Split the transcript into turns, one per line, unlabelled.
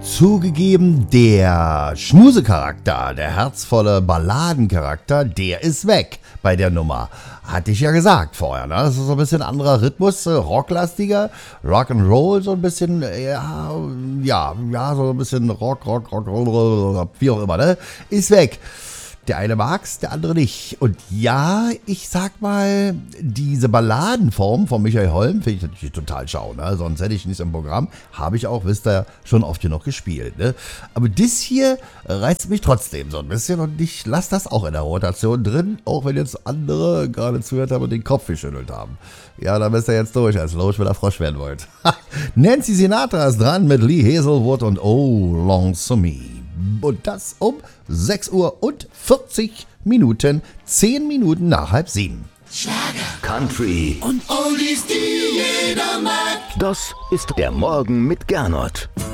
Zugegeben, der Schmusecharakter, der herzvolle Balladencharakter, der ist weg bei der Nummer. Hatte ich ja gesagt vorher, ne? Das ist so ein bisschen anderer Rhythmus, rocklastiger, Rock'n'Roll, so ein bisschen, so ein bisschen Rock, wie auch immer, ne? Ist weg. Der eine mag's, der andere nicht. Und ja, ich sag mal, diese Balladenform von Michael Holm finde ich natürlich total schau, ne? Sonst hätte ich nichts im Programm. Habe ich auch, wisst ihr, schon oft genug gespielt, ne? Aber das hier reizt mich trotzdem so ein bisschen und ich lasse das auch in der Rotation drin, auch wenn jetzt andere gerade zuhört haben und den Kopf geschüttelt haben. Ja, da bist ihr jetzt durch, als Losch wieder Frosch werden wollt. Nancy Sinatra ist dran mit Lee Hazelwood und Oh, Lonesome Me. Und das um 6 Uhr und 40 Minuten, 10 Minuten nach 6:30.
Schlager, Country und Oldies, die jeder mag.
Das ist der Morgen mit Gernot.